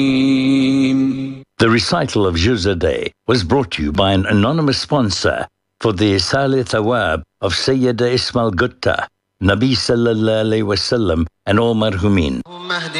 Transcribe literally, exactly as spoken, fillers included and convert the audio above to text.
The recital of Juz a Day was brought to you by an anonymous sponsor for the Isali Thawab of Sayyida Ismail Gutta, Nabi Sallallahu Alaihi Wasallam and all marhumin.